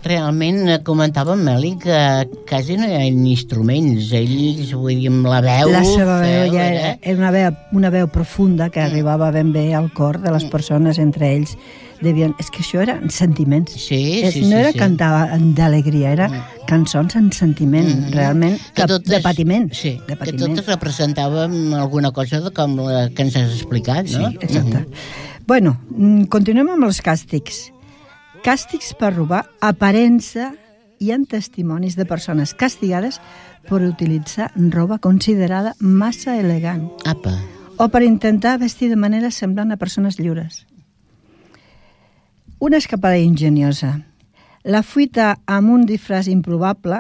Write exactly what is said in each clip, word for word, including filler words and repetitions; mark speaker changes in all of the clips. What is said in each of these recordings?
Speaker 1: realment comentava en Meli que quasi no hi ha instruments. Ells, vull dir, amb la veu...
Speaker 2: La seva veu ja era, era una, veu, una veu profunda que arribava ben bé al cor de les persones, entre ells. Devien, és que això eren sentiments.
Speaker 1: Sí,
Speaker 2: és,
Speaker 1: sí,
Speaker 2: no
Speaker 1: sí,
Speaker 2: era
Speaker 1: sí.
Speaker 2: cantar d'alegria, era mm. cançons en sentiment, mm. realment,
Speaker 1: que
Speaker 2: de,
Speaker 1: totes,
Speaker 2: de patiment.
Speaker 1: Sí,
Speaker 2: de patiment.
Speaker 1: que totes representàvem alguna cosa de com la que ens has explicat, no?
Speaker 2: Sí, exacte. Mm-hmm. Bueno, continuem amb els càstigs. Càstigs per robar aparença i en testimonis de persones castigades per utilitzar roba considerada massa elegant.
Speaker 1: Apa.
Speaker 2: O per intentar vestir de manera semblant a persones lliures. Una escapada enginyosa. La fuita amb un disfraç improbable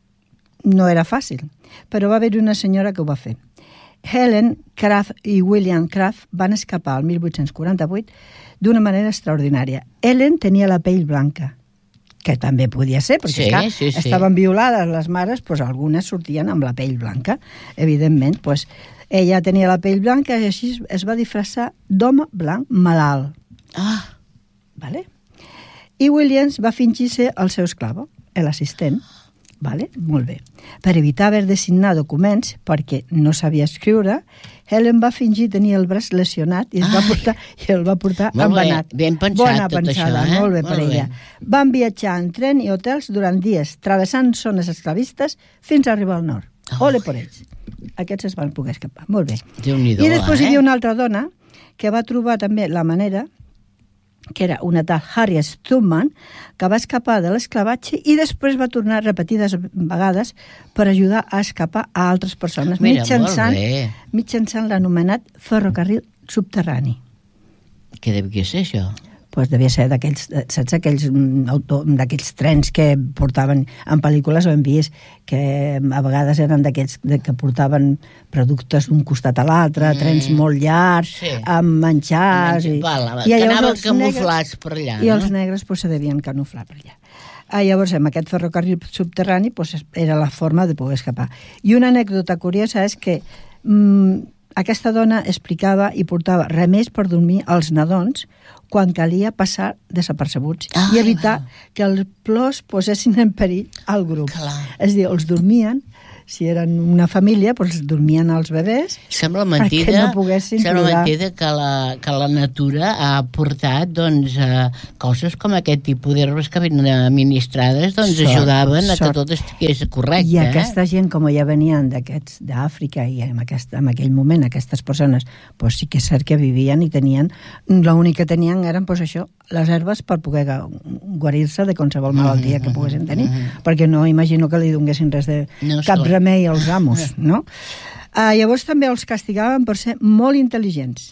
Speaker 2: no era fàcil, però va haver una senyora que ho va fer. Helen Craft i William Craft van escapar el mil vuit-cents quaranta-vuit d'una manera extraordinària. Helen tenia la pell blanca, que també podia ser, perquè
Speaker 1: sí,
Speaker 2: esclar,
Speaker 1: sí, sí.
Speaker 2: estaven violades les mares, doncs algunes sortien amb la pell blanca, evidentment. Doncs ella tenia la pell blanca i així es va disfressar d'home blanc malalt.
Speaker 1: Ah!
Speaker 2: Vale? I Williams va fingir ser el seu esclavo, l'assistent. Vale? Molt bé. Per evitar haver de signar documents, perquè no sabia escriure, Helen va fingir tenir el braç lesionat i, es va portar, i el va portar embenat.
Speaker 1: Ben pensat
Speaker 2: Bona
Speaker 1: tot
Speaker 2: pensada,
Speaker 1: això, eh?
Speaker 2: molt bé per
Speaker 1: molt
Speaker 2: ella.
Speaker 1: Bé.
Speaker 2: Van viatjar en tren i hotels durant dies, travessant zones esclavistes fins a arribar al nord.
Speaker 1: Oh.
Speaker 2: Ole per ells. Aquests es van poder escapar. Molt bé.
Speaker 1: Déu-n'hi-do,
Speaker 2: I després
Speaker 1: eh?
Speaker 2: hi havia una altra dona que va trobar també la manera, que era una tal Harriet Tubman, que va escapar de l'esclavatge i després va tornar repetides vegades per ajudar a escapar a altres persones,
Speaker 1: Mira,
Speaker 2: mitjançant, mitjançant l'anomenat ferrocarril subterrani.
Speaker 1: Què devia ser, això?
Speaker 2: Pues devia ser d'aquells, saps, aquells auto, d'aquells trens que portaven, en pel·lícules ho hem vist, que a vegades eren d'aquells de, que portaven productes d'un costat a l'altre, mm. trens molt llargs, sí. amb menjars... I,
Speaker 1: Val,
Speaker 2: i
Speaker 1: que anaven
Speaker 2: negres,
Speaker 1: camuflats per allà,
Speaker 2: I
Speaker 1: no?
Speaker 2: els negres pues, se devien camuflar per allà. Ah, llavors, amb aquest ferrocarril subterrani pues, era la forma de poder escapar. I una anècdota curiosa és que mmm, aquesta dona explicava i portava remeis per dormir als nadons quan calia passar desapercebuts ah, i evitar va. que els plors posessin en perill al grup.
Speaker 1: Clar.
Speaker 2: És a dir, els dormien, si eren una família, doncs dormien els bebès
Speaker 1: sembla mentida,
Speaker 2: perquè no poguessin
Speaker 1: sembla
Speaker 2: plorar.
Speaker 1: mentida que la, que la natura ha portat doncs, eh, coses com aquest tipus d'herbes que ben administrades doncs, sort, ajudaven a sort. que tot estigués correcte.
Speaker 2: I aquesta gent, com ja venien d'aquests d'Àfrica i en, aquest, en aquell moment aquestes persones, doncs sí que és cert que vivien i tenien, l'únic que tenien eren doncs, això, les herbes per poder guarir-se de qualsevol malaltia que poguessin tenir, perquè no imagino que li donguessin res de
Speaker 1: no,
Speaker 2: cap remei als amos, no? Uh, llavors també els castigaven per ser molt intel·ligents,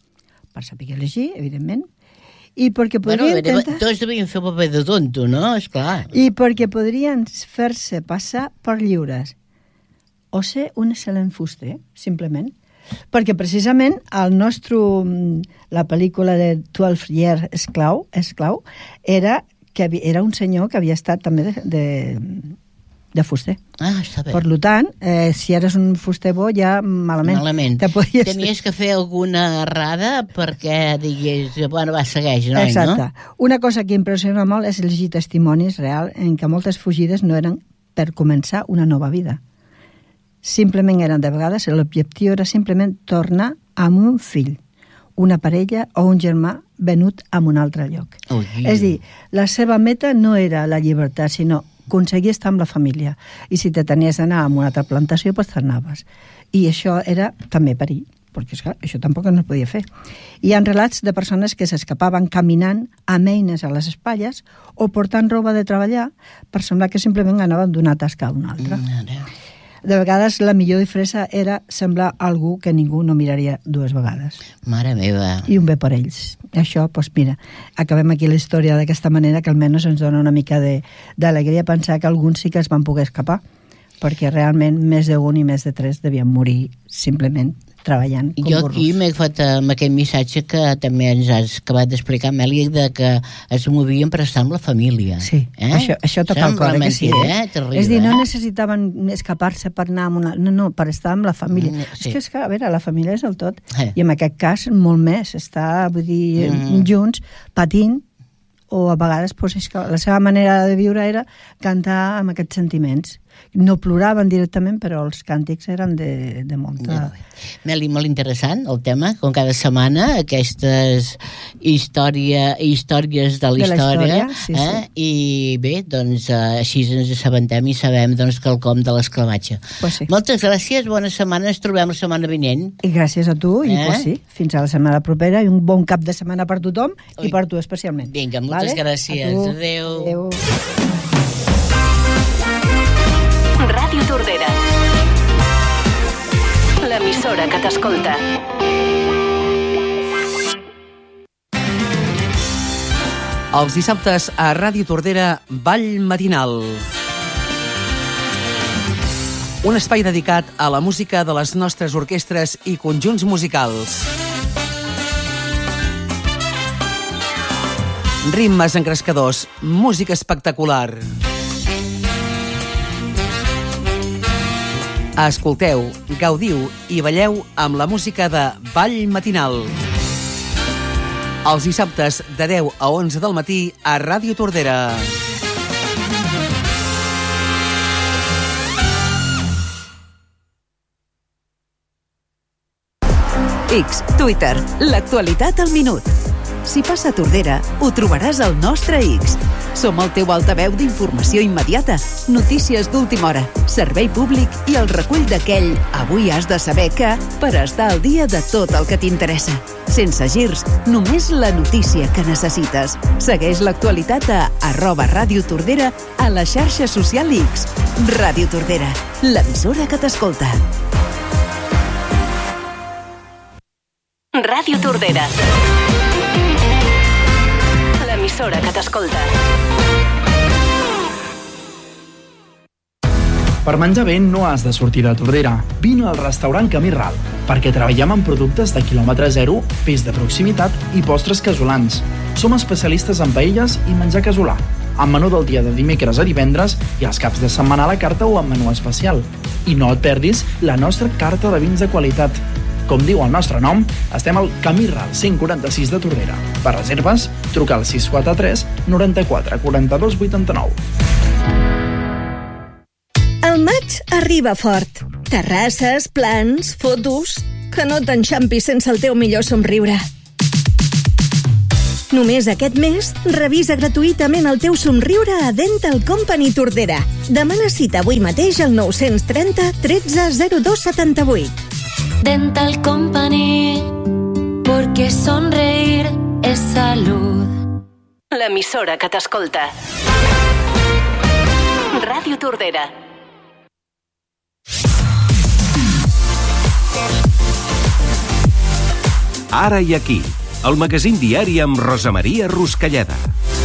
Speaker 2: per saber llegir, evidentment, i perquè podrien
Speaker 1: bueno,
Speaker 2: intentar...
Speaker 1: Tots devien fer paper de tonto, no? Esclar.
Speaker 2: I perquè podrien fer-se passar per lliures o ser un excel·lent fuster, simplement. Perquè precisament el nostre, la pel·lícula de twelve years esclau, esclau era, que era un senyor que havia estat també de, de, de fuster.
Speaker 1: Ah, està bé.
Speaker 2: Per tant, eh, si eres un fuster bo, ja malament.
Speaker 1: Malament.
Speaker 2: Te podies...
Speaker 1: Tenies que fer alguna errada perquè digués, bueno, va, segueix, noi,
Speaker 2: Exacte.
Speaker 1: no?
Speaker 2: Una cosa que impressiona molt és llegir testimonis reals en què moltes fugides no eren per començar una nova vida. Simplement eren, de vegades, l'objectiu era simplement tornar amb un fill, una parella o un germà venut a un altre lloc.
Speaker 1: Oh,
Speaker 2: és dir, la seva meta no era la llibertat, sinó aconseguir estar amb la família. I si te tenies d'anar a una altra plantació, doncs t'anaves. I això era també perill, perquè esclar, això tampoc no es podia fer. Hi ha relats de persones que s'escapaven caminant amb eines a les espatlles o portant roba de treballar per semblar que simplement anaven d'una tasca a una altra.
Speaker 1: Mm,
Speaker 2: de vegades la millor disfressa era semblar algú que ningú no miraria dues vegades.
Speaker 1: Mare meva.
Speaker 2: I un bé per ells. Això, doncs mira, acabem aquí la història d'aquesta manera que almenys ens dona una mica d'alegria pensar que alguns sí que es van poder escapar, perquè realment més d'un i més de tres devien morir simplement treballant com
Speaker 1: jo
Speaker 2: burros.
Speaker 1: aquí m'he agafat amb aquest missatge que també ens has acabat d'explicar, Amèlia, de que es movien per estar amb la família.
Speaker 2: Sí,
Speaker 1: eh?
Speaker 2: això, això toca el cor, que sí.
Speaker 1: Eh? Terrible,
Speaker 2: és dir, no
Speaker 1: eh?
Speaker 2: necessitaven escapar-se per anar amb una... No, no, per estar amb la família. Mm, sí. És que, és que, a veure, la família és el tot. Eh. I en aquest cas, molt més. Estar, vull dir, mm. junts, patint, o a vegades pues, és que la seva manera de viure era cantar amb aquests sentiments. No ploraven directament, però els càntics eren de, de molta...
Speaker 1: Meli, molt interessant el tema, com cada setmana, aquestes història, històries de la,
Speaker 2: de la
Speaker 1: història,
Speaker 2: història sí,
Speaker 1: eh?
Speaker 2: sí.
Speaker 1: I bé, doncs així ens assabentem i sabem doncs, quelcom de l'esclamatge.
Speaker 2: Pues sí.
Speaker 1: Moltes gràcies, bona setmana, ens trobem la setmana vinent.
Speaker 2: I gràcies a tu, eh? i pues sí, fins a la setmana propera, i un bon cap de setmana per tothom, Ui. i per tu especialment.
Speaker 1: Vinga, moltes vale? gràcies. Adéu.
Speaker 2: Adéu.
Speaker 3: Ràdio Tordera, l'emissora que t'escolta.
Speaker 4: Els dissabtes a Ràdio Tordera, Ball Matinal. Un espai dedicat a la música de les nostres orquestres i conjunts musicals. Ritmes encrescadors, música espectacular. Escolteu, gaudiu i balleu amb la música de Ball Matinal. Els dissabtes de deu a onze del matí a Ràdio Tordera.
Speaker 3: X, Twitter, l'actualitat al minut. Si passa a Tordera, ho trobaràs al nostre X. Som el teu altaveu d'informació immediata, notícies d'última hora, servei públic i el recull d'aquell avui has de saber que per estar al dia de tot el que t'interessa. Sense girs, només la notícia que necessites. Segueix l'actualitat a arroba Ràdio Tordera a la xarxa social X. Ràdio Tordera, l'emissora que t'escolta. Ràdio Tordera, l'emissora que t'escolta.
Speaker 5: Per menjar bé no has de sortir de Tordera. Vine al restaurant Camí Ral, perquè treballem amb productes de quilòmetre zero, peix de proximitat i postres casolans. Som especialistes en paelles i menjar casolà, amb menú del dia de dimecres a divendres i els caps de setmana a la carta o amb menú especial. I no et perdis la nostra carta de vins de qualitat. Com diu el nostre nom, estem al Camí Ral cent quaranta-sis de Tordera. Per reserves, truca al sis quatre tres noranta-quatre quaranta-dos vuitanta-nou.
Speaker 6: El maig arriba fort. Terrasses, plans, fotos... Que no t'enxampis sense el teu millor somriure. Només aquest mes, revisa gratuïtament el teu somriure a Dental Company Tordera. Demana cita avui mateix al nou trenta tretze zero dos setanta-vuit.
Speaker 7: Dental Company, porque sonreír es salud.
Speaker 3: L'emissora que t'escolta. Ràdio Tordera.
Speaker 8: Ara i aquí, el magazín diari amb Rosa Maria Ruscalleda.